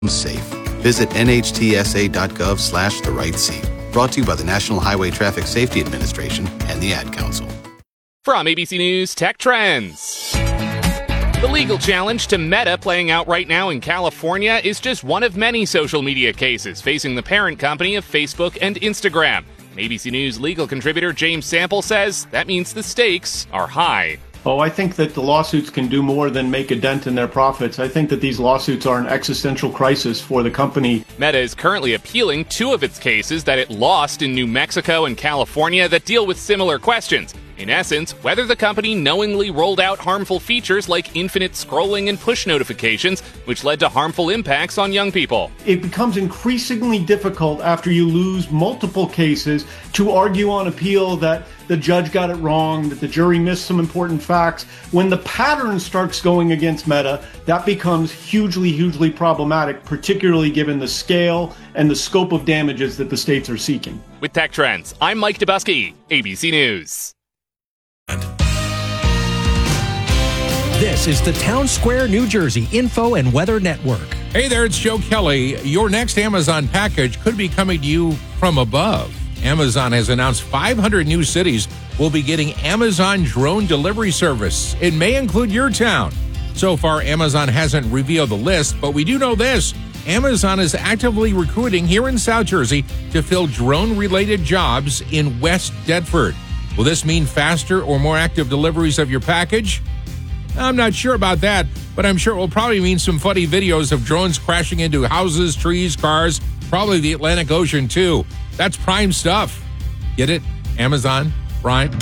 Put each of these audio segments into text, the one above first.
safe. Visit nhtsa.gov/the-right-seat. Brought to you by the National Highway Traffic Safety Administration and the Ad Council. From ABC News Tech Trends. The legal challenge to Meta playing out right now in California is just one of many social media cases facing the parent company of Facebook and Instagram. ABC News legal contributor James Sample says that means the stakes are high. Oh, I think that the lawsuits can do more than make a dent in their profits. I think that these lawsuits are an existential crisis for the company. Meta is currently appealing two of its cases that it lost in New Mexico and California that deal with similar questions. In essence, whether the company knowingly rolled out harmful features like infinite scrolling and push notifications, which led to harmful impacts on young people. It becomes increasingly difficult after you lose multiple cases to argue on appeal that the judge got it wrong, that the jury missed some important facts. When the pattern starts going against Meta, that becomes hugely, hugely problematic, particularly given the scale and the scope of damages that the states are seeking. With Tech Trends, I'm Mike Dubusky, ABC News. This is the Town Square, New Jersey Info and Weather Network. Hey there, it's Joe Kelly. Your next Amazon package could be coming to you from above. Amazon has announced 500 new cities will be getting Amazon drone delivery service. It may include your town. So far, Amazon hasn't revealed the list, but we do know this. Amazon is actively recruiting here in South Jersey to fill drone-related jobs in West Deptford. Will this mean faster or more active deliveries of your package? I'm not sure about that, but I'm sure it will probably mean some funny videos of drones crashing into houses, trees, cars, probably the Atlantic Ocean too. That's Prime stuff. Get it? Amazon Prime.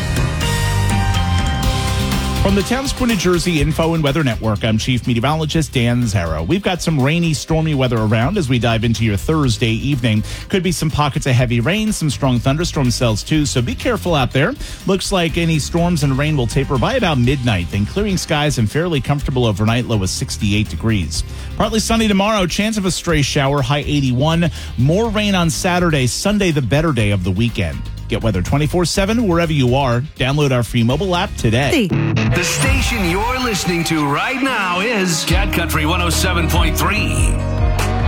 From the Town Square, New Jersey Info and Weather Network, I'm Chief Meteorologist Dan Zarrow. We've got some rainy, stormy weather around as we dive into your Thursday evening. Could be some pockets of heavy rain, some strong thunderstorm cells too, so be careful out there. Looks like any storms and rain will taper by about midnight, then clearing skies and fairly comfortable overnight, low of 68 degrees. Partly sunny tomorrow, chance of a stray shower, high 81. More rain on Saturday, Sunday the better day of the weekend. Get weather 24/7 wherever you are. Download our free mobile app today. The station you're listening to right now is Cat Country 107.3.